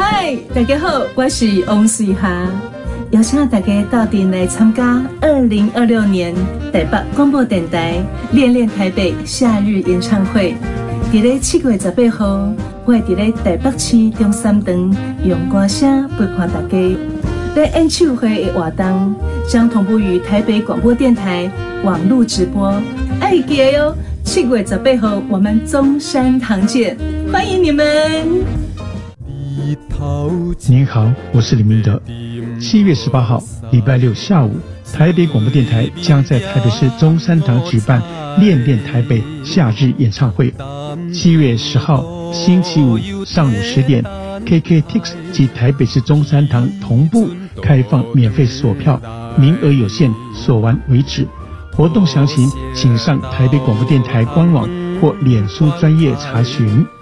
嗨，大家好，我是王水霞，邀请大家到店来参加2026年台北广播电台恋恋台北夏日演唱会。在7月18号，我会在台北市中山堂用歌声陪伴大家。在演唱会的活动将同步于台北广播电台网络直播，爱记得哟！7月18号，我们中山堂见，欢迎你们。 您好，我是李明德。7月18号，礼拜六下午，台北广播电台将在台北市中山堂举办恋恋台北夏日演唱会。7月10号，星期五上午10点 ，KKTIX 及台北市中山堂同步开放免费索票，名额有限，索完为止。活动详情请上台北广播电台官网或脸书专页查询。